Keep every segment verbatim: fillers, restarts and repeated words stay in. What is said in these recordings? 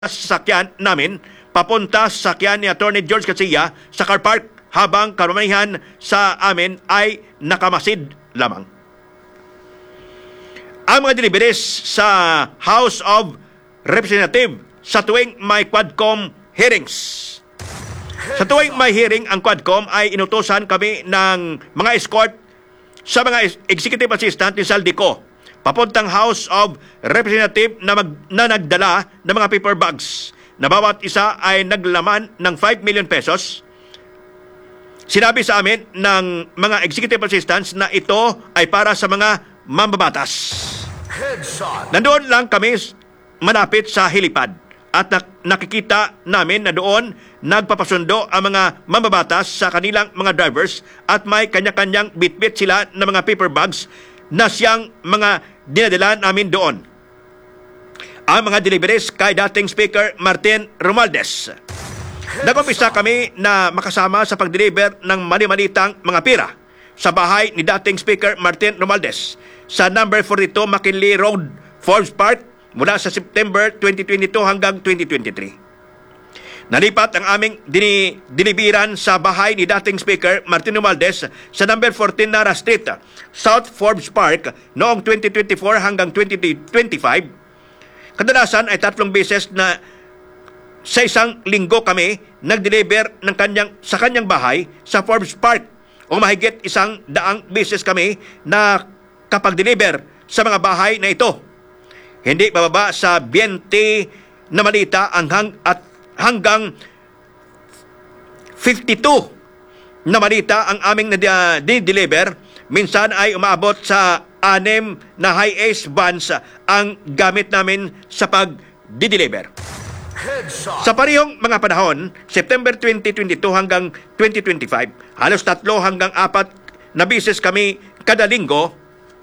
sasakyan namin papunta sa sasakyan ni Attorney George Garcia sa car park habang karamihan sa amin ay nakamasid lamang. Ang mga deliveries sa House of Representatives sa tuwing may Quadcom hearings. Sa tuwing may hearing ang Quadcom ay inutusan kami ng mga escort sa mga executive assistant ni Saldico papuntang House of Representatives na, mag, na nagdala ng mga paper bags na bawat isa ay naglaman ng five million pesos. Sinabi sa amin ng mga executive assistants na ito ay para sa mga mambabatas. Headshot. Nandoon lang kami malapit sa helipad at nakikita namin na doon nagpapasundo ang mga mambabatas sa kanilang mga drivers at may kanya-kanyang bitbit sila ng mga paper bags na siyang mga dinadala namin doon. Ang mga deliveries kay dating Speaker Martin Romualdez. Nag-umpisa kami na makasama sa pag-deliver ng mali-malitang mga pira sa bahay ni dating Speaker Martin Romualdez sa number forty-two McKinley Road, Forbes Park mula sa September twenty twenty-two hanggang twenty twenty-three. Nalipat ang aming dinibiliran sa bahay ni dating Speaker Martin Romualdez sa number fourteen Nara Street, South Forbes Park noong twenty twenty-four hanggang twenty twenty-five. Kadalasan ay tatlong beses na sa isang linggo kami nag-deliver ng kanyang, sa kanyang bahay sa Forbes Park o mahigit isang daang beses kami na kapag-deliver sa mga bahay na ito. Hindi bababa sa twenty na malita hanggang at hanggang fifty-two na malita ang aming na-deliver. Minsan ay umaabot sa anim na high-ace vans ang gamit namin sa pag-deliver. Sa parehong mga panahon, September twenty twenty-two hanggang twenty twenty-five, halos tatlo hanggang apat na bisis kami kada linggo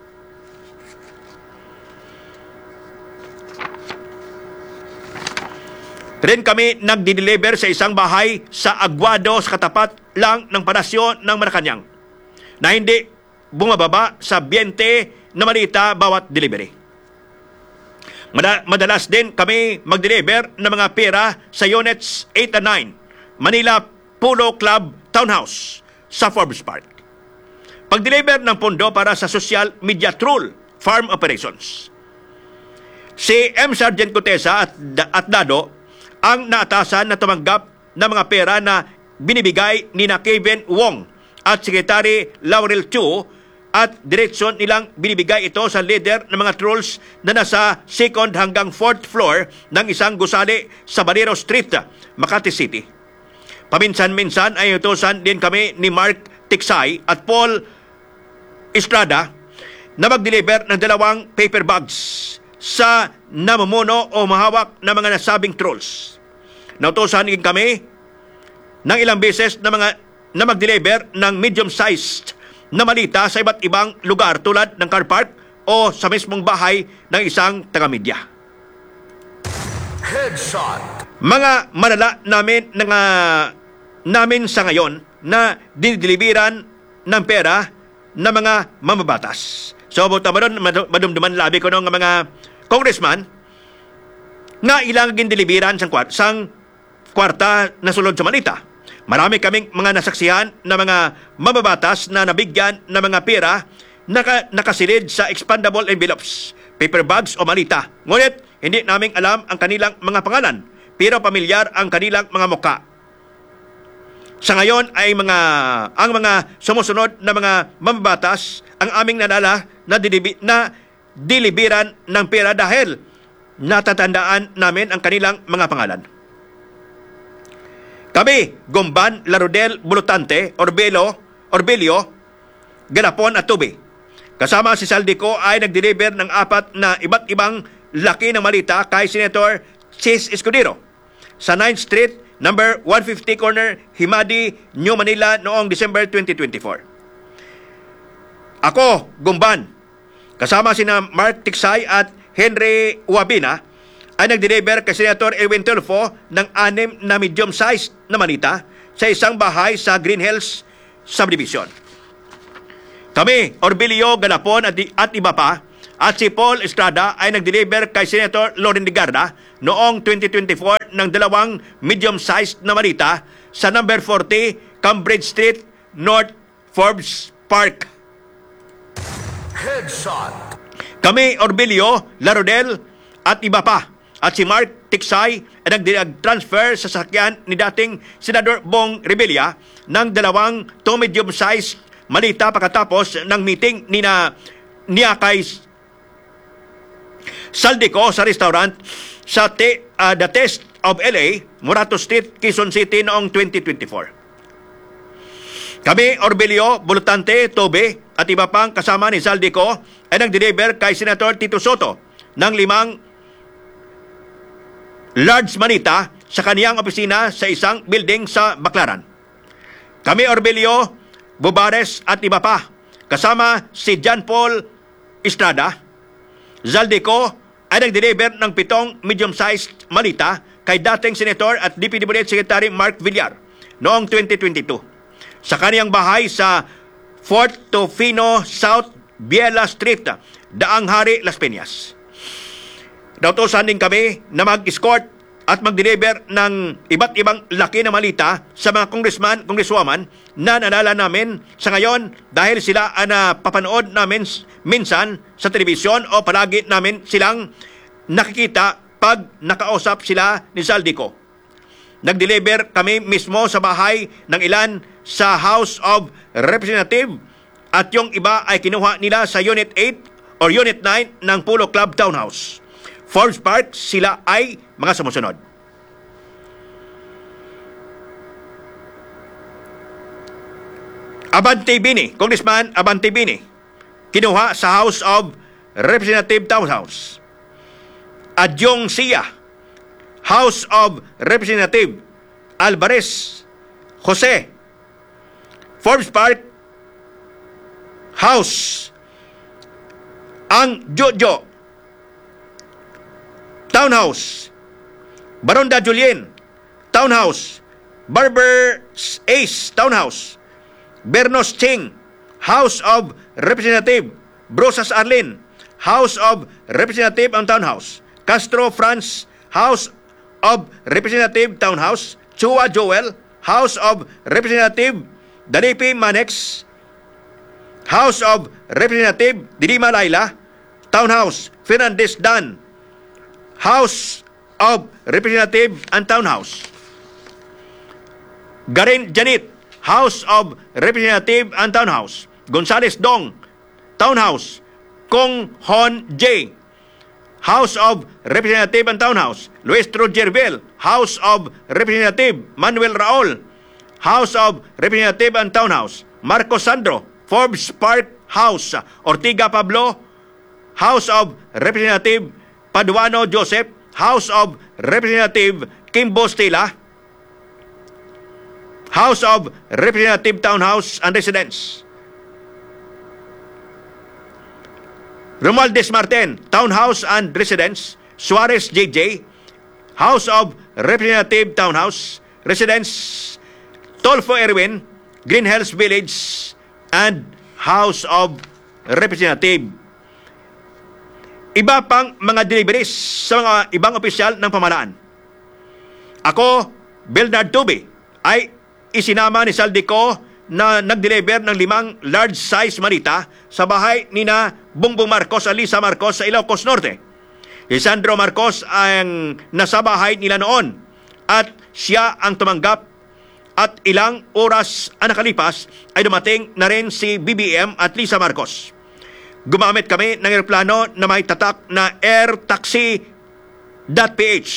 rin kami nagdi-deliver sa isang bahay sa Aguado sa katapat lang ng Palasyo ng Malacanang na hindi bumababa sa twenty na malita bawat delivery. Madalas din kami mag-deliver ng mga pera sa Units eight and nine, Manila Polo Club Townhouse sa Forbes Park. Pag-deliver ng pondo para sa social media troll farm operations. Si M. Sergeant Cotesa at, at Dado ang naatasan na tumanggap ng mga pera na binibigay ni na Kevin Wong at Secretary Laurel Chu at direksyon nilang binibigay ito sa leader ng mga trolls na nasa second hanggang fourth floor ng isang gusali sa Balero Street, Makati City. Paminsan-minsan ay utusan din kami ni Mark Tiksay at Paul Estrada na mag-deliver ng dalawang paper bags sa namumuno o mahawak na mga nasabing trolls. Nautosan din kami ng ilang beses na, mga, na mag-deliver ng medium-sized na malita sa iba't ibang lugar tulad ng car park o sa mismong bahay ng isang taga-media. Headshot. Mga malala namin ng, uh, namin sa ngayon na dinideliveran ng pera ng mga mamabatas. So, buta ba doon, madumduman labi ko ng mga congressman na ilang gindeliveran sang, sang kwarta na sulod sa malita. Marami kaming mga nasaksihan na mga mababatas na nabigyan ng mga pera naka, nakasilid sa expandable envelopes, paper bags o malita. Ngunit, hindi naming alam ang kanilang mga pangalan, pero pamilyar ang kanilang mga muka. Sa ngayon ay mga ang mga sumusunod na mga mababatas ang aming nadala na, dilibi, na dilibiran ng pera dahil natatandaan namin ang kanilang mga pangalan. Kami, Gumban, Larodel, Bulutante, Orbelo, Orbelio, Galapon at Tubi. Kasama si Saldico ay nag-deliver ng apat na iba't ibang laki ng malita kay Senator Chis Escudero sa ninth Street, number one fifty corner, Himadi, New Manila noong December twenty twenty-four. Ako, Gumban, kasama sina Mark Tiksay at Henry Wabina ay nag-deliver kay Senator Erwin Tulfo ng anim na medium-sized na malita sa isang bahay sa Green Hills Subdivision. Kami, Orbelio, Galapon at, at iba pa at si Paul Estrada ay nag-deliver kay Senator Loren Legarda noong twenty twenty-four ng dalawang medium-sized na malita sa number forty Cambridge Street, North Forbes Park. Headshot. Kami, Orbilio, Larodel at iba pa at si Mark Tiksay ay nag-transfer sa sasakyan ni dating Senador Bong Revilla ng dalawang two medium-sized malita pagkatapos ng meeting ni na niya kay Saldico sa restaurant sa te, uh, The Test of L A, Morato Street, Quezon City noong twenty twenty-four. Kami, Orbilio, Bulutante, Tobe at iba pang kasama ni Saldico ay nag-deliver kay Senator Tito Soto ng limang large manita sa kaniyang opisina sa isang building sa Baclaran. Kami, Orbilio, Bubares at iba pa kasama si John Paul Estrada, Zaldico ay nag-deliver ng pitong medium-sized malita kay dating Senator at D P W H Secretary Mark Villar noong twenty twenty-two sa kaniyang bahay sa Fort Tofino South Biela Street, Daang Hari, Las Piñas. Nautosan din kami na mag-escort at mag-deliver ng iba't ibang laki na malita sa mga congressman, congresswoman na nalala namin sa ngayon dahil sila ang napapanood namin minsan sa telebisyon o palagi namin silang nakikita pag nakausap sila ni Saldico. Nag-deliver kami mismo sa bahay ng ilan sa House of Representatives at yung iba ay kinuha nila sa Unit eight or Unit nine ng Polo Club Townhouse. Forbes Park, sila ay mga sumusunod. Abante Bini, Congressman Abante Bini, kinuha sa House of Representative Townhouse. Adyong Sia, House of Representative Alvarez Jose, Forbes Park House. Ang Jojo Townhouse, Baronda Julien Townhouse, Barber Ace Townhouse, Bernos Ching, House of Representative, Brosas Arlene, House of Representative ang Townhouse, Castro Franz, House of Representative Townhouse, Chua Joel, House of Representative, Dalipi Manex, House of Representative, Didima Laila, Townhouse, Fernandez Dan, House of Representative and Townhouse, Garin Janit, House of Representative and Townhouse, Gonzales Dong, Townhouse, Kong Hon J, House of Representative and Townhouse, Luis Trojervel, House of Representative, Manuel Raol, House of Representative and Townhouse, Marcos Sandro, Forbes Park House, Ortiga Pablo, House of Representative, Paduano Joseph, House of Representative, Kimbo Stila, House of Representative Townhouse and Residence, Romualdez Martin, Townhouse and Residence, Suarez J J, House of Representative Townhouse, Residence, Tolfo Erwin, Green Hills Village, and House of Representative. Iba pang mga deliveries sa mga ibang opisyal ng pamahalaan. Ako, Bernard Tube, ay isinama ni Saldico na nag-deliver ng limang large-size malita sa bahay ni na Bongbong Marcos at Lisa Marcos sa Ilocos Norte. Si Sandro Marcos ang nasa bahay nila noon at siya ang tumanggap at ilang oras ang nakalipas ay dumating na rin si B B M at Lisa Marcos. Gumamit kami ng aeroplano na may tatak na airtaxi dot p h.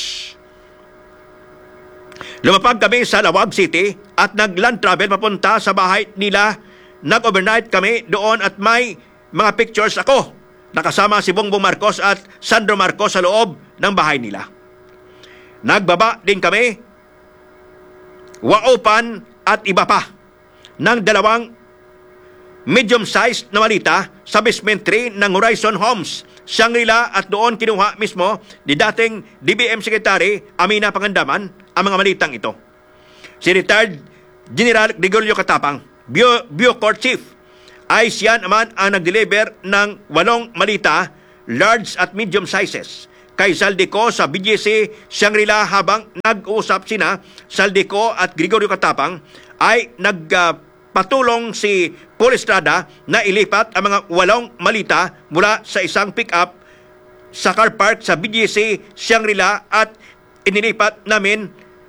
Lumapag kami sa Lawag City at nag-land travel papunta sa bahay nila. Nag-overnight kami doon at may mga pictures ako. Nakasama si Bongbong Marcos at Sandro Marcos sa loob ng bahay nila. Nagbaba din kami, Waupan at iba pa ng dalawang medium-sized na malita sa basement three ng Horizon Homes, Shangri-La, at doon kinuha mismo ni dating D B M Secretary Amina Pangandaman ang mga malitang ito. Si retired General Gregorio Katapang, Bio, Bucor Chief, ay siya naman ang nag-deliver ng walong malita large at medium sizes kay Saldico sa B G C Shangri-La habang nag-uusap sina Saldico at Gregorio Katapang ay nagpatulong uh, si Paul Estrada na ilipat ang mga walong malita mula sa isang pick-up sa car park sa B G C Shangri-La at inilipat namin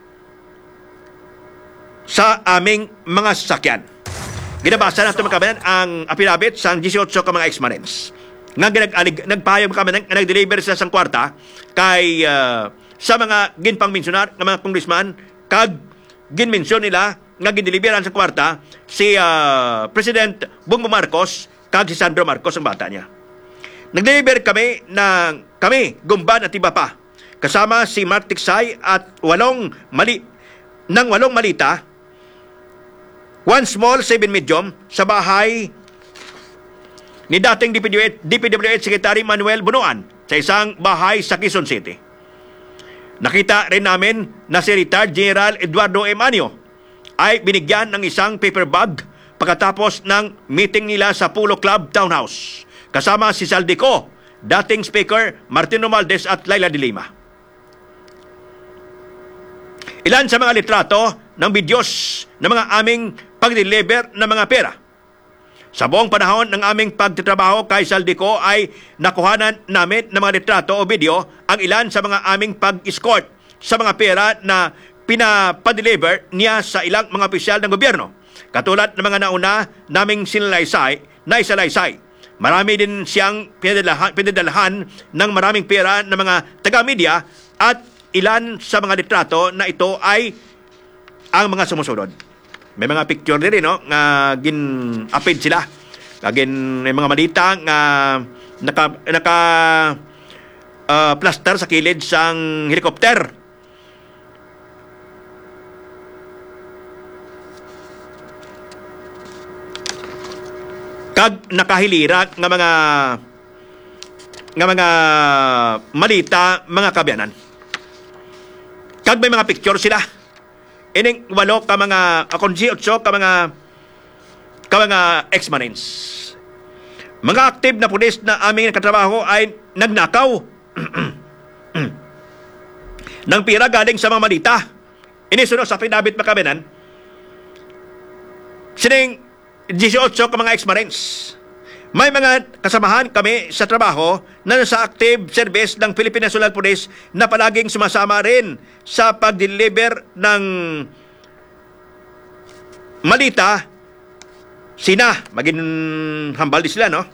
sa aming mga sasakyan. Ginabasa natin mga kabayan ang apilabit sa eighteen ka mga ex-marines. Nga ginag nagpahayag mga kabayan nga nag-deliver sa sang kwarta kay uh, sa mga ginpangmensionar ng mga congressman kag ginmensyon nila nga gindeliveran sa kwarta si uh, President Bongbong Marcos kag si Sandro Marcos ang bata niya. Nag-deliver kami ng kami, Gumban at iba pa. Kasama si Mark Tiksay at walong mali ng walong malita, one small, seven medium sa bahay ni dating D P W H Secretary Manuel Bunuan sa isang bahay sa Quezon City. Nakita rin namin na si retired General Eduardo M. Anio ay binigyan ng isang paper bag pagkatapos ng meeting nila sa Polo Club Townhouse. Kasama si Saldico, dating Speaker Martin Romualdez at Laila de Lima. Ilan sa mga litrato ng videos ng mga aming pag-deliver ng mga pera. Sa buong panahon ng aming pagtitrabaho kay Saldico ay nakuhanan namin ng mga litrato o video ang ilan sa mga aming pag-escort sa mga pera na pinapadeliver niya sa ilang mga opisyal ng gobyerno. Katulad ng mga nauna naming sinalaysay na isalaysay. Marami din siyang pinadalahan, pinadalahan ng maraming pera ng mga taga-media at ilan sa mga litrato na ito ay ang mga sumusunod. May mga picture din no nga gin-apid sila. Gagin may mga malita nga naka naka uh, plaster sa kilid sang helicopter. Kag nakahilira nga mga nga mga malita, mga kabyanan. Kag may mga picture sila. Ining walo ka mga akonji otso ka mga ka mga ex-marines. Mga active na pulis na aming nakatrabaho ay nagnakaw ng pira galing sa mga malita. Inisunod sa pinabit makabinan. Sining eighteen ka mga ex-marines. May mga kasamahan kami sa trabaho na nasa active service ng Philippine National Police na palaging sumasama rin sa pag-deliver ng malita. Sina, maging hambal din sila, no?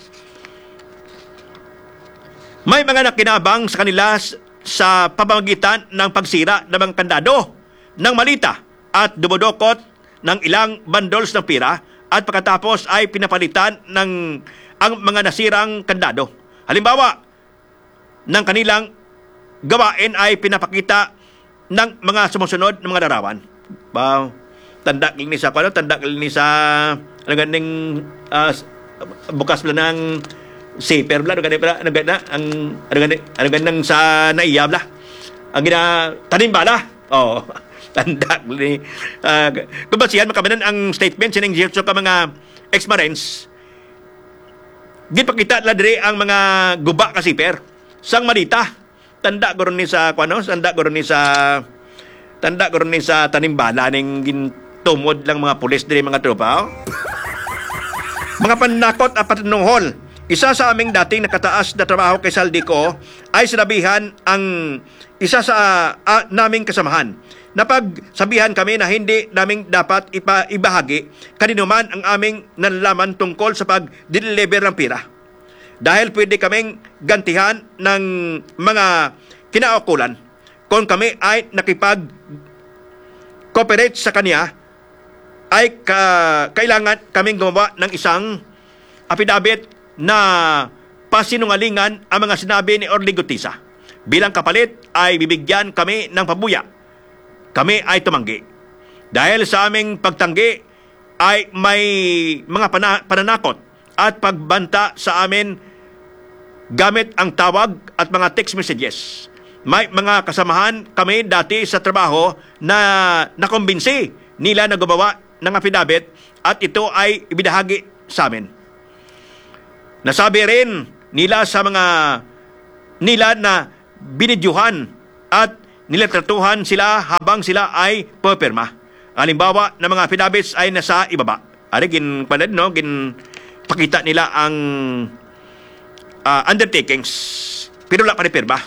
May mga nakinabang sa kanila sa pamamagitan ng pagsira ng mga kandado ng malita at dumudokot ng ilang bundles ng pira at pagkatapos ay pinapalitan ng ang mga nasirang kandado. Halimbawa, ng kanilang gawain ay pinapakita ng mga sumusunod ng mga larawan. Wow. Tanda ni sa ano, tanda ni sa ano ganing uh, bukas pala ng saper bla, ano ganing pala, ano ganing ang ano ganing ano ganing sa naiyab la. Ang gina tanim bala. Oh, tanda ni uh, kubasihan makabanan ang statement sining Jefferson ka mga ex-marines. Gipakita la diri ang mga guba ka siper sang malita. Tanda guro ni sa kuno, tanda guro ni sa tanda guro ni sa tanimbala ning gintumod lang mga pulis diri mga tropa. Oh? Mga panakot at patununghol. Isa sa aming dating nakataas na trabaho kay Saldico ay sinabihan ang isa sa uh, naming kasamahan. Napagsabihan kami na hindi naming dapat ipa ibahagi kaninuman ang aming nalalaman tungkol sa pag-deliver ng pira. Dahil pwede kaming gantihan ng mga kinaukulan kung kami ay nakipag-cooperate sa kanya ay ka, kailangan kaming gumawa ng isang affidavit na pasinungalingan ang mga sinabi ni Orly Gutisa. Bilang kapalit ay bibigyan kami ng pabuya. Kami ay tumanggi. Dahil sa aming pagtanggi ay may mga pana- pananakot at pagbanta sa amin gamit ang tawag at mga text messages. May mga kasamahan kami dati sa trabaho na nakumbinsi nila na gumawa ng affidavit at ito ay ibinahagi sa amin. Nasabi rin nila sa mga nila na binidyuhan at nilatratuhan sila habang sila ay pupirma. Halimbawa ng mga affidavits ay nasa ibaba. Ari gin panad no gin pakita nila ang uh, undertakings pero wala pa ni pirma.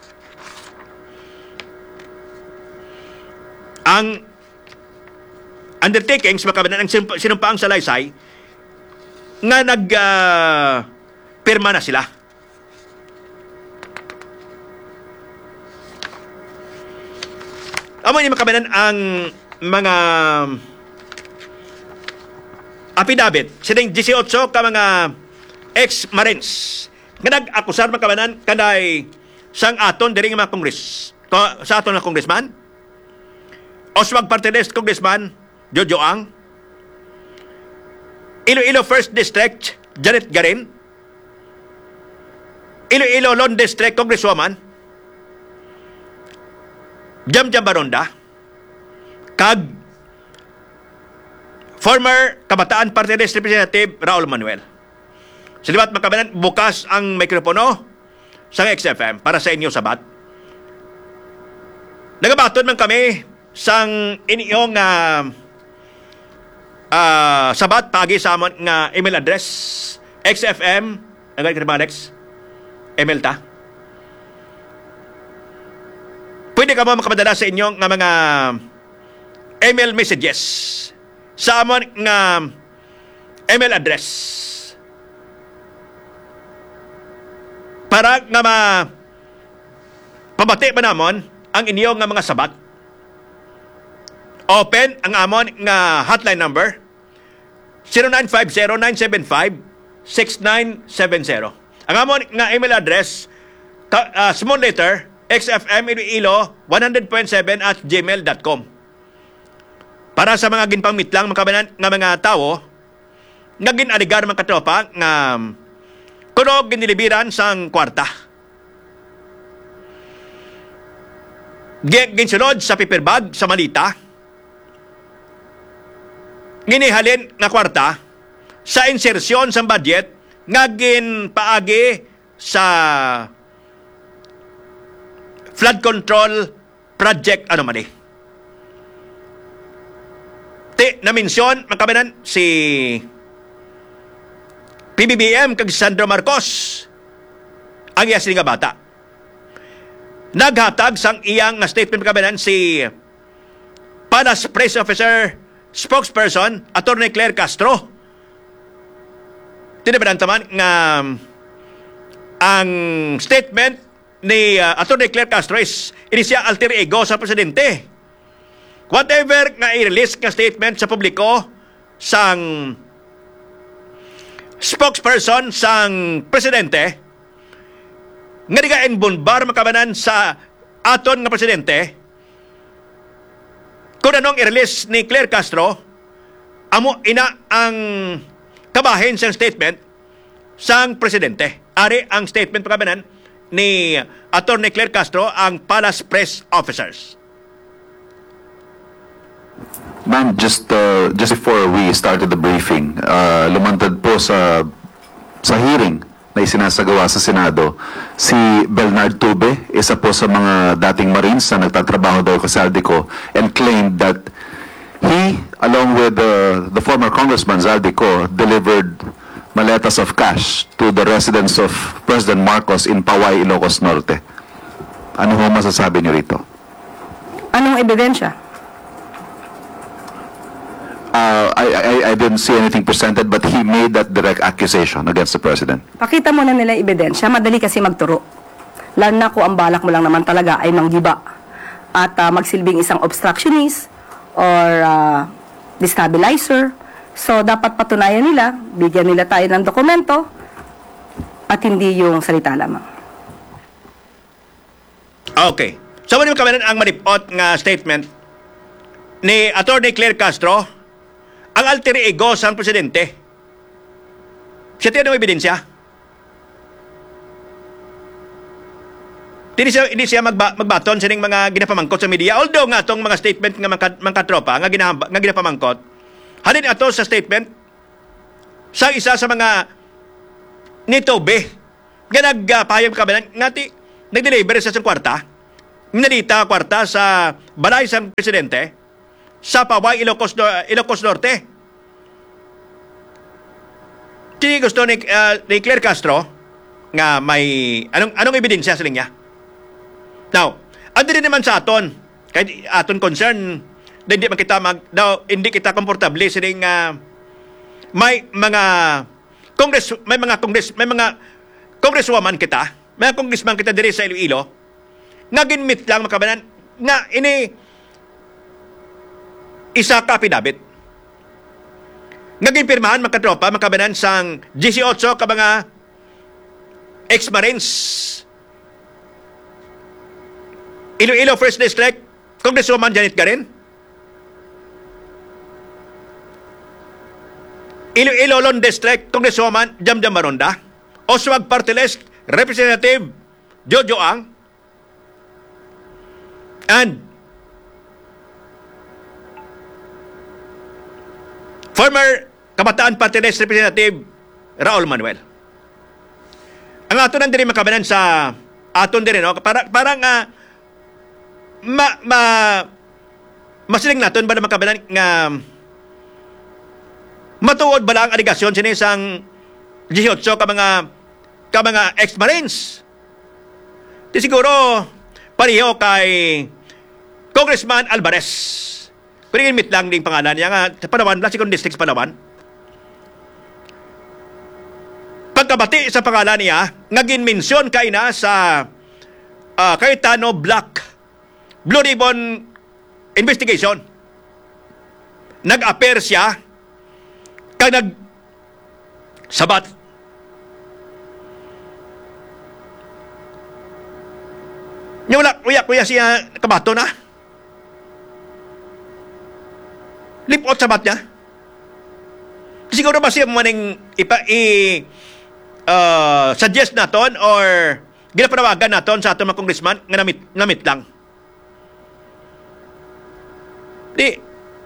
Ang undertakings makabanan ang sinumpaang salaysay nga nag uh, pirma na sila. Amo ni makabanan ang mga affidavit sining eighteen ka mga ex-marines nga nag-akusar makabanan kanay sang aton diri nga mga kongres sa aton nga congressman Oswald Parteles Congressman Jojo Ang, Iloilo First District Janet Garin, Iloilo Lone District Congresswoman Jam Jam Baronda, kag former Kabataan Party List Representative Raul Manuel. Salibat makabanan, bukas ang mikropono sa X F M para sa inyo sabat. Nagabaton man kami sang inyong uh, uh, sabat pagi sa amon nga email address X F M nagay ka ba next email ta. Pwede ka mo makapadala sa inyong nga mga email messages sa amon nga email address para nga ma pabati ba namon ang inyong nga mga sabat. Open ang amon nga hotline number zero nine five zero nine seven five six nine seven zero. Ang amon nga email address uh, small letter X F M Iloilo one hundred point seven at gmail dot com. Para sa mga ginpangmitlang makabanan nga mga tao nga ginaligar mga katropa nga kuno ginilibiran sang kwarta. Ginsunod sa paper bag sa malita. Ginihalin nga kwarta sa insersyon sa budget nga ginpaagi sa flood control project ano man eh. Ti na mensyon makabanan si P B B M kag Sandro Marcos ang iya nga bata. Naghatag sang iyang nga statement makabanan si Palace Press Officer spokesperson Attorney Claire Castro. Tinabanan taman nga ang statement ni uh, Attorney Claire Castro is inisya alter ego sa presidente. Whatever nga i-release nga statement sa publiko sang spokesperson sang presidente nga di ka inbunbar makabanan sa aton nga presidente kung anong i-release ni Claire Castro amo ina ang kabahin sang statement sang presidente. Ari ang statement makabanan ni Attorney Claire Castro ang Palace Press Officers. Ma'am, just uh, just before we started the briefing, uh, lumantad po sa sa hearing na isinasagawa sa Senado si Bernard Tube, isa po sa mga dating Marines na nagtatrabaho daw sa Zaldico, and claimed that he, along with uh, the former Congressman Zaldico, delivered maletas of cash to the residence of President Marcos in Paway, Ilocos Norte. Ano ho masasabi niyo rito? Anong ebidensya? Uh, I, I, I didn't see anything presented, but he made that direct accusation against the President. Pakita mo na nila yung ebidensya. Madali kasi magturo. Lalo na kung ang balak mo lang naman talaga ay manggiba at uh, magsilbing isang obstructionist or uh, destabilizer. So, dapat patunayan nila, bigyan nila tayo ng dokumento at hindi yung salita lamang. Okay. So, mali mo kami ang maripot nga statement ni Attorney Claire Castro ang alter ego sa presidente. Siya tiyan ng ebidensya. Hindi siya, hindi siya magba, magbaton sa mga ginapamangkot sa media. Although nga itong mga statement ng mga, mga tropa nga, ginahamba, nga ginapamangkot, halin ato sa statement sa isa sa mga nitobe nga nagpahayag kabalan nga ti nag-deliver sa isang kwarta, minalita kwarta sa balay sa presidente sa Paway, Ilocos, Do- Ilocos Norte. Kini gusto ni, uh, ni Claire Castro nga may anong anong ebidensya sa linya. Now, ano din naman sa aton, kahit aton concern, na hindi man kita mag, daw, hindi kita komportable sa ring uh, may mga congress, may mga congress, may mga congresswoman kita, may congressman kita diri sa Iloilo, nga ginmit lang makabanan, nga ini isa ka pinabit. Nga ginpirmahan makatropa, makabanan sang eighteen ka mga ex-Marines. Iloilo First District, Congresswoman Janet Garin. Iloilo Lone District, Congresswoman Jamjam Maronda. Oswag Party List, Representative Jojo Ang. And former Kabataan Party List Representative Raul Manuel. Ang aton nang diri makabanan sa aton diri no, para parang uh, ma ma masiling naton ba na makabanan nga matuod ba lang ang aligasyon sini sang eighteen ka mga ka mga ex-Marines. Di siguro pareho kay Congressman Alvarez. Pero meet lang ding pangalan niya nga sa Palawan, lang siguro district sa Palawan. Pagkabati sa pangalan niya, naging mensyon kay na sa uh, Cayetano Black Blue Ribbon Investigation. Nag-appear siya kag nag sabat. Nya wala kuya-kuya siya kabato na. Lipot sabat niya. Siguro ba siya maning ipa i uh, suggest naton or ginapanawagan naton sa aton mga congressman nga namit namit lang. Di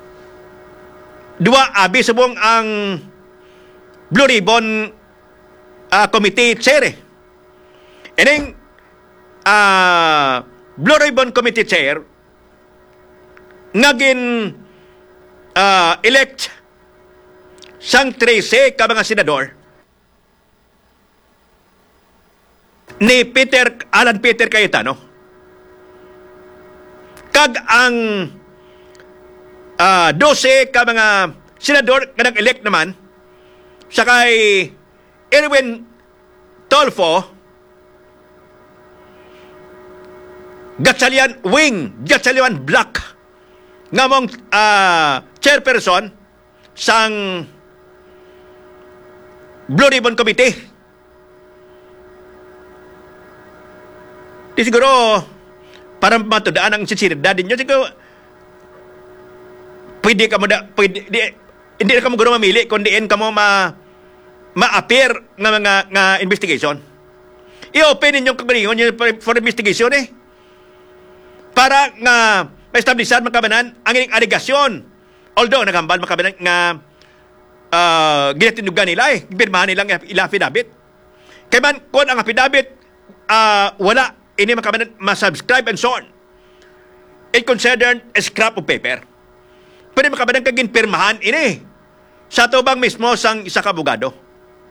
dua abi subong ang Blue Ribbon uh, Committee Chair. Eh. Ining uh, Blue Ribbon Committee Chair ngagin uh, elect sang trese ka mga senador ni Peter Alan Peter Cayetano. Kag ang uh, twelve ka mga senador nga nag-elect naman sa kay Erwin Tolfo, Gatchalian Wing, Gatchalian Black, nga mong uh, chairperson sang Blue Ribbon Committee. Di siguro para matudaan ang sinsiridad ninyo, siguro pwede ka mo da, pwede, di, hindi na ka mo guro mamili kundi in ka mo ma ma-appear nga mga nga investigation. I-open ninyong kagalingon nyo for investigation eh. Para nga ma-establishan makabanan ang ining aligasyon. Although nagambal makabanan nga uh, ginatinugan nila eh. Pirmahan nilang ila affidavit. Kaya man, kung ang affidavit uh, wala, ini makabanan ma-subscribe and so on. It considered a scrap of paper. Pwede makabanan kagin pirmahan ini sa tubang mismo sang isa ka abogado.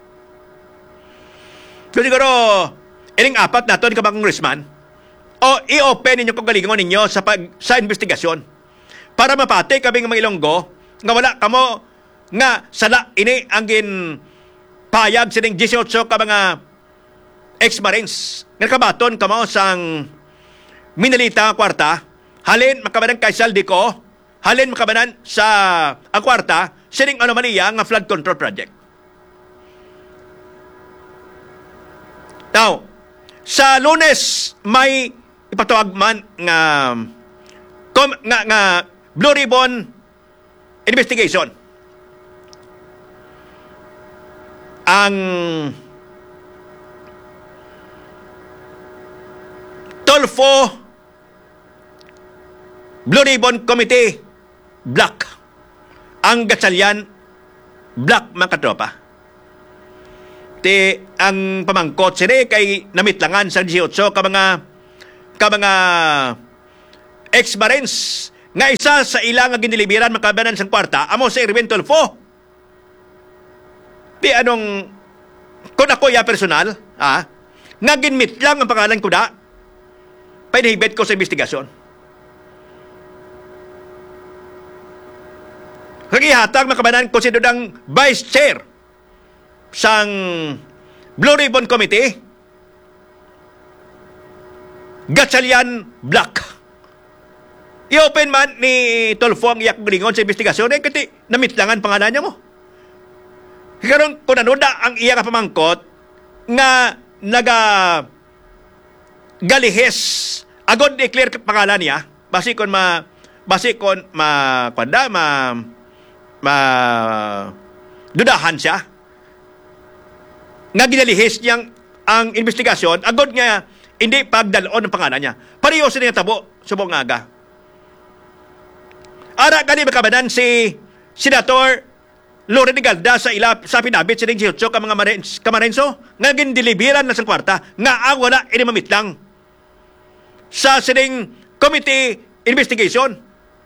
So siguro, ining apat naton ka mga congressman, o i-open ninyo kung galingon ninyo sa, pag, sa investigasyon para mapati kami ng mga Ilonggo nga wala kamo nga sala ini ang gin payag sining eighteen ka mga ex-Marines nga kabaton kamo sang minalita kwarta halin makabanan kay Saldico, halin makabanan sa ang kwarta sining anomalya nga flood control project. Now, sa Lunes may ipatawag man nga kom, nga, nga Blue Ribbon investigation. Ang Tolfo Blue Ribbon Committee Black. Ang Gatchalian Black mga katropa. Ti ang pamangkot sini kay namitlangan sa eighteen ka mga ka mga ex-Marines nga isa sa ilang nga ginilibiran makabanan sang kwarta amo si Erwin Tulfo. Di anong kung ako ya personal, ah, nga ginmit lang ang pangalan ko da, painahibet ko sa investigasyon. Kagihatag makabanan ko si Dudang Vice Chair sang Blue Ribbon Committee, Gatchalian Black. I-open man ni Tulfo ang iyak gringon sa investigasyon, eh, kasi namitlangan pangalan niya mo. Karon kung ano da ang iya nga pamangkot nga naga galihes agod declare pangalan niya basi kon ma basi kon ma panda ma ma dudahan siya nga ginalihis niyang ang investigasyon agod nga hindi pagdalon ng pangalan niya. Pareho sila nga tabo subong nga aga. Ara kani makabanan si Senator Loren Galda sa ila sa pinabit sining eighteen ka mga Marines, kamarenso nga gindilibiran na sa kwarta nga ang wala ini mamitlang sa sining committee investigation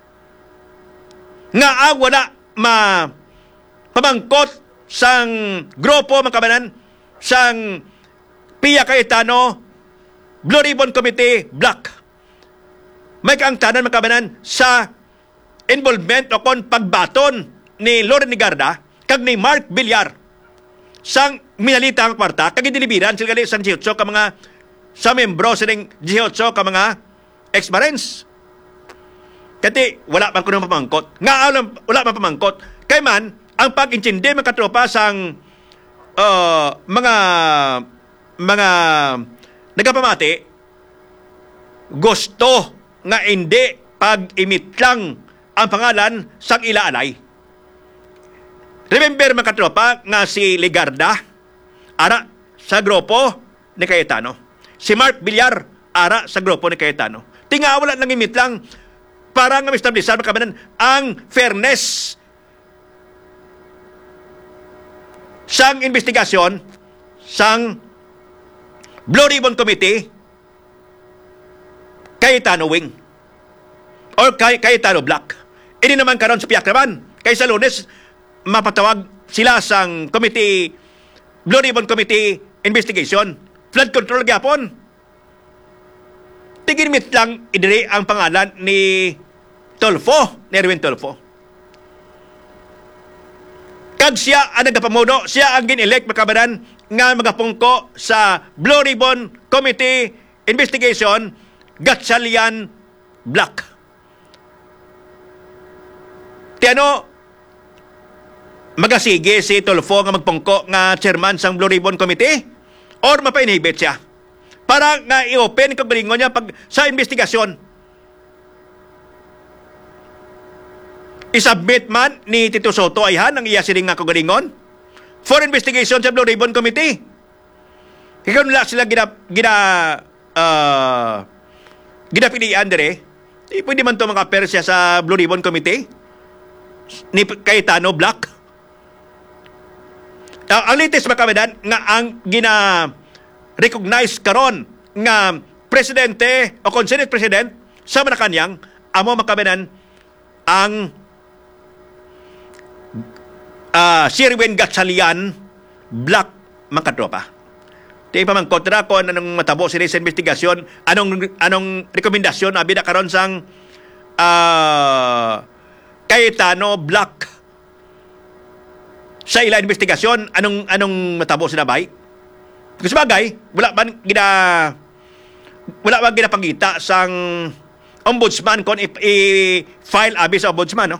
nga ang wala ma pamangkot sang grupo makabanan sang Pia Cayetano Blue Ribbon Committee Black. May kaangtanan makabanan sa involvement o kon pagbaton ni Loren Nigarda kag ni Mark Villar sang minalita ang kwarta kag gidilibiran sila gali sang eighteen ka mga sa membro sining eighteen ka mga ex-Marines. Kati wala man kuno pamangkot. Nga alam wala man pamangkot. Kay man ang pag-intindi mga katropa sang uh, mga mga nagapamati gusto nga hindi pag-imitlang ang pangalan sang ilaalay. Remember mga katropa nga si Ligarda ara sa grupo ni Cayetano. Si Mark Villar ara sa grupo ni Cayetano. Tinga wala nang imit lang para nga establisan makabanan ang fairness sang investigasyon sang Blue Ribbon Committee Cayetano Wing or Cay Cayetano Black. Ini naman karon sa Piakraman kay sa Lunes mapatawag sila sang committee Blue Ribbon Committee Investigation flood control gyapon. Tigimit lang idiri ang pangalan ni Tulfo, ni Erwin Tulfo. Kag siya ang nagapamuno, siya ang gin-elect makabanan nga magapungko sa Blue Ribbon Committee Investigation Gatchalian Black. Tiano magasige si Tulfo nga magpungko nga chairman sang Blue Ribbon Committee or mapainhibit siya para nga i-open kag balingon niya pag sa investigasyon. Isubmit man ni Tito Soto ayhan ang iya sining nga kagalingon for investigation sa Blue Ribbon Committee. Ikaw nila sila gina gina uh, ginapilian dire. Di pwede man to mga persya sa Blue Ribbon Committee ni Cayetano Black. Uh, ang latest makabadan nga ang gina-recognize karon nga presidente o kon Senate President sa Malacanang amo makabadan ang uh, si Erwin Gatchalian Black makatropa. Di pa man kontra ko anong matabo sila sa investigasyon, anong anong rekomendasyon abi na karon sang uh, Cayetano Black sa ila investigasyon, anong anong matabo sila bay? Kasi bagay, wala man gina wala man ginapangita sang ombudsman kon i-file abi sa ombudsman, no?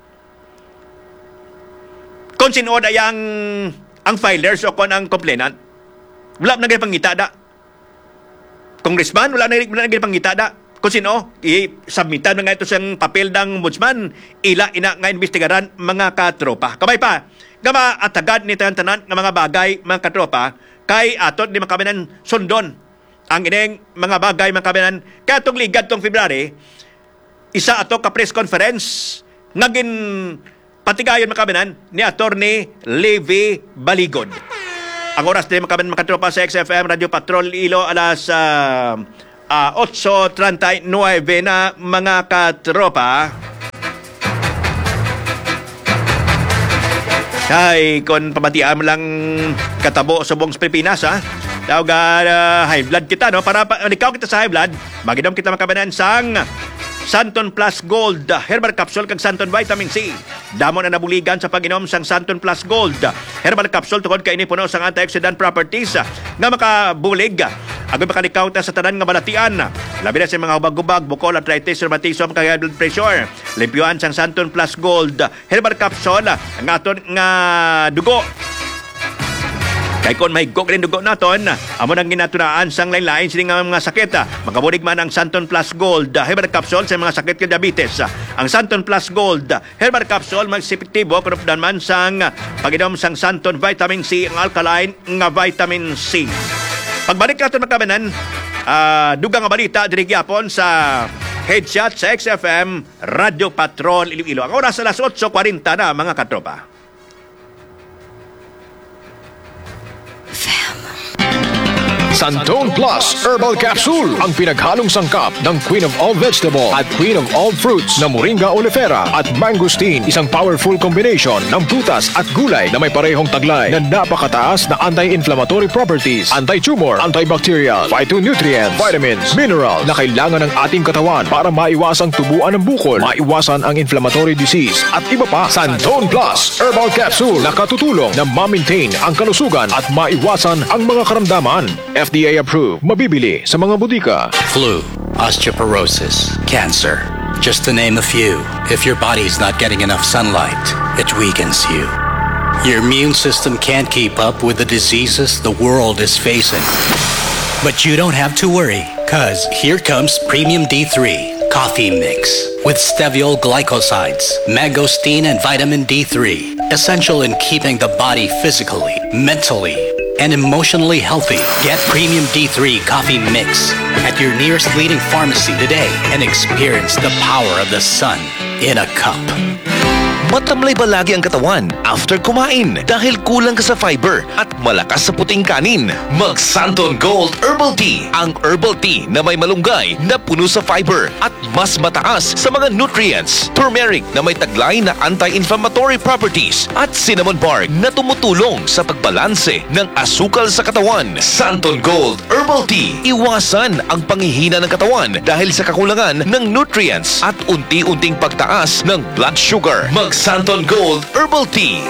Kung sinood ay ang ang filers o kon ang complainant, wala man ginapangita da. Congressman, wala na wala na ginapangita da. Kung sino, i-submitan na nga ito siyang papel ng ombudsman, ila ina nga investigaran mga katropa. Kamay pa, gama at agad ni tanan ng mga bagay, mga katropa, kay atot di makabinan sundon. Ang ining mga bagay, mga kabinan, kaya itong ligad itong February, isa ato ka press conference, naging patigayon makabinan ni Attorney Levy Baligod. Ang oras din makaban makatropa sa X F M Radio Patrol Ilo alas uh, uh, eight thirty-nine na mga katropa. Ay, kung pamatian mo lang katabo sa buong Pilipinas, ha? Tawag uh, high blood kita, no? Para pa, ikaw kita sa high blood, maginom kita makabanan sang Santon Plus Gold Herbal Capsule kag Santon Vitamin C. Damo na nabuligan sa pag-inom sang Santon Plus Gold Herbal Capsule tungod kay ini puno sang antioxidant properties nga makabulig agon makalikaw ta sa tanan nga balatian. Labi na sa mga hubag-hubag, bukol, arthritis, rheumatism, kag high blood pressure. Limpyuan sang Santon Plus Gold Herbal Capsule ang aton nga dugo. Kay kung may gog rin dugo naton, amo nang ginatunaan sang lain-lain sining nga mga sakit. Magabulig man ang Santon Plus Gold Herbal Capsule sa mga sakit kay diabetes. Ang Santon Plus Gold Herbal Capsule mag-epektibo kunupdan man sang pag-inom sang Santon Vitamin C, ang alkaline nga vitamin C. Pagbalik natin magkabanan, uh, dugang nga balita diri gyapon sa Headshot sa X F M Radio Patrol Iloilo. Ang oras alas eight forty na mga katropa. Santon Plus Herbal Capsule, ang pinaghalong sangkap ng Queen of All Vegetable at Queen of All Fruits na Moringa oleifera at mangosteen, isang powerful combination ng prutas at gulay na may parehong taglay na napakataas na anti-inflammatory properties, anti-tumor, antibacterial, phytonutrients, vitamins, mineral na kailangan ng ating katawan para maiwasang tubuan ng bukol, maiwasan ang inflammatory disease at iba pa. Santon Plus Herbal Capsule na katutulong na ma-maintain ang kalusugan at maiwasan ang mga karamdaman. F D A approved. Mabibili sa mga butika. Flu, osteoporosis, cancer. Just to name a few. If your body's not getting enough sunlight, it weakens you. Your immune system can't keep up with the diseases the world is facing. But you don't have to worry, cause here comes Premium D three Coffee Mix with steviol glycosides, mangosteen, and vitamin D three. Essential in keeping the body physically, mentally, and emotionally healthy. Get Premium D three Coffee Mix at your nearest leading pharmacy today and experience the power of the sun in a cup. Matamlay ba lagi ang katawan after kumain dahil kulang ka sa fiber at malakas sa puting kanin? Mag Santon Gold Herbal Tea, ang herbal tea na may malunggay na puno sa fiber at mas mataas sa mga nutrients. Turmeric na may taglay na anti-inflammatory properties at cinnamon bark na tumutulong sa pagbalanse ng asukal sa katawan. Santon Gold Herbal Tea, iwasan ang panghihina ng katawan dahil sa kakulangan ng nutrients at unti-unting pagtaas ng blood sugar. Mag Santon Gold Herbal Tea.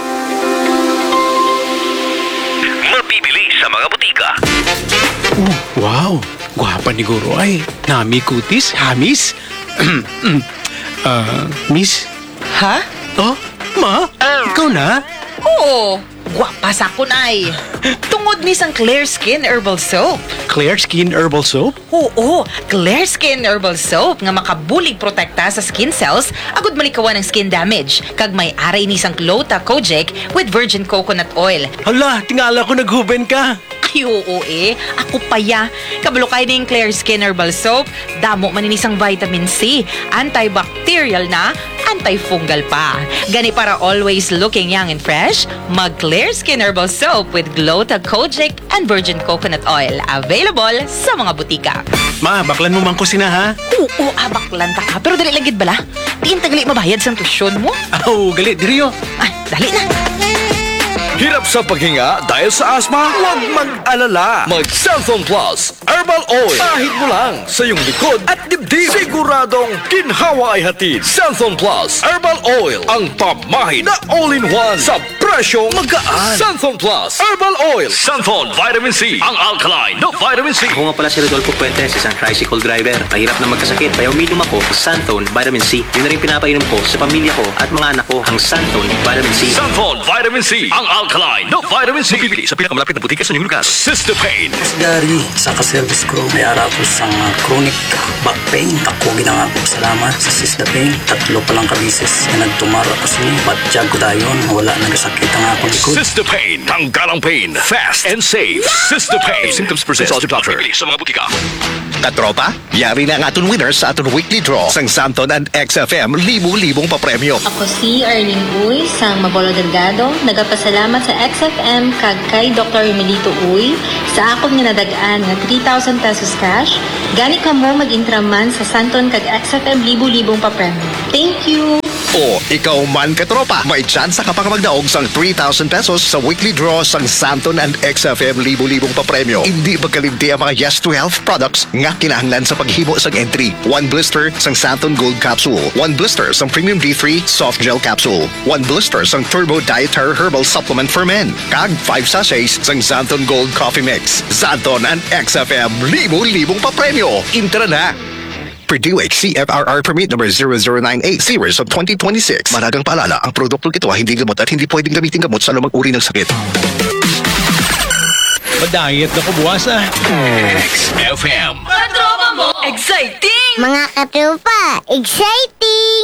Mabibili sa mga butika. Uh, wow! Gwapa ni Guro ay. Nami kutis, hamis. uh, miss? Ha? Oh, ma? Ikaw na? Oo. Gwapa sa kun ay. Tungod ni sang Clear Skin Herbal Soap. Clear Skin Herbal Soap? Oo, Clear Skin Herbal Soap nga makabulig protekta sa skin cells agud malikawan ng skin damage. Kag may aray ni sang Glota Kojic with virgin coconut oil. Hala, tingala ko naghuben ka. Ay, oo eh. Ako pa ya. Kabalo kay ning Clear Skin Herbal Soap. Damo man inisang vitamin C. Antibacterial na, antifungal pa. Gani para always looking young and fresh, mag Clear Skin Herbal Soap with Glota Kojic and virgin coconut oil. Available sa mga butika. Ma, baklan mo man ko sina ha? Oo, abaklan ta ka. Pero dali lang gid bala. Diin tagali mabayad sa tuition mo. Aw, gali, diriyo. Ay, dali na. Hirap sa paghinga dahil sa asma? Huwag mag-alala. Mag-Santon Plus Herbal Oil. Kahit mo lang sa iyong likod at dibdib. Siguradong ginhawa ay hatid. Santon Plus Herbal Oil. Ang pamahin na all-in-one sa presyong magaan. Santon Plus Herbal Oil. Santon Vitamin C. Ang alkaline na vitamin C. Ako nga pala si Rodolfo Puentes, isang tricycle driver. Mahirap na magkasakit, kaya uminom ako ng Santon Vitamin C. Yun na rin pinapainom ko sa pamilya ko at mga anak ko, ang Santon Vitamin C. Santon Vitamin C. Ang alkaline na vitamin C. Bibili sa pinakamalapit na butika sa inyong lugar. Sister Pain. Dari sa ka-service ko, may ara ko sa uh, chronic back pain. Ako ginanga ko salamat sa Sister Pain. Tatlo pa lang kabisis na nagtumaro ako sa inyo. Batyag ko dayon, wala nagasakit ang akong likod. Sister Pain. Tanggalang pain. Fast and safe. Sister Pain. If symptoms persist, consult your doctor. Bibili sa mga butika. Katropa, yari na ang aton winner sa aton weekly draw sang Santon and X F M libo-libong papremyo. Ako si Arlene Uy, sang Mabolo Delgado. Nagapasalamat sa X F M kag kay Doctor Emilito Uy sa akong nga nadagaan nga three thousand pesos cash. Gani ka mo mag-intraman sa Santon kag X F M libo-libong papremyo. Thank you! O, ikaw man katropa, may chance ka pa magdaog sang three thousand pesos sa weekly draw sang Santon and X F M libo-libong papremyo. Hindi magkalimti ang mga Yes to Health products nga kinahanglan sa paghimo sang entry. One blister sang Santon Gold Capsule. One blister sang Premium D three Soft Gel Capsule. One blister sang Turbo Dietary Herbal Supplement for Men. Kag five sachets sang Santon Gold Coffee Mix. Santon and X F M libo-libong papremyo. Intra na! Purdue C F R R Permit number zero zero nine eight series of twenty twenty-six. Maragang paalala, ang produktong ito ay hindi gamot at hindi pwedeng gamitin gamot sa anumang uri ng sakit. Madayat na ko buwas ah. X F M. Katropa mo! Exciting! Mga katropa, exciting!